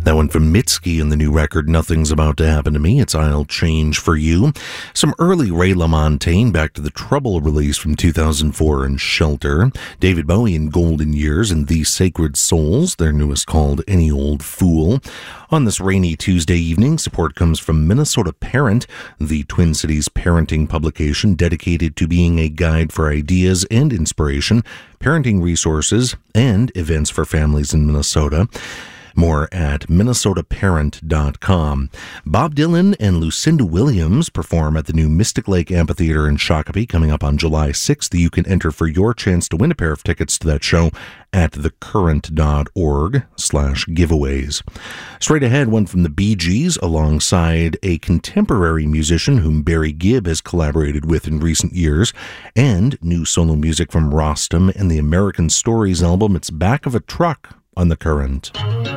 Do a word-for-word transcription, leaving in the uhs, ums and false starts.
That one from Mitski and the new record, Nothing's About to Happen to Me. It's I'll Change for You. Some early Ray LaMontagne, Back to the Trouble release from two thousand four and Shelter. David Bowie in Golden Years and The Sacred Souls, their newest called Any Old Fool. On this rainy Tuesday evening, support comes from Minnesota Parent, the Twin Cities parenting publication dedicated to being a guide for ideas and inspiration, parenting resources, and events for families in Minnesota. More at minnesota parent dot com. Bob Dylan and Lucinda Williams perform at the new Mystic Lake Amphitheater in Shakopee coming up on July sixth. You can enter for your chance to win a pair of tickets to that show at thecurrent.org slash giveaways. Straight ahead, one from the Bee Gees alongside a contemporary musician whom Barry Gibb has collaborated with in recent years, and new solo music from Rostam and the American Stories album, It's Back of a Truck, on The Current.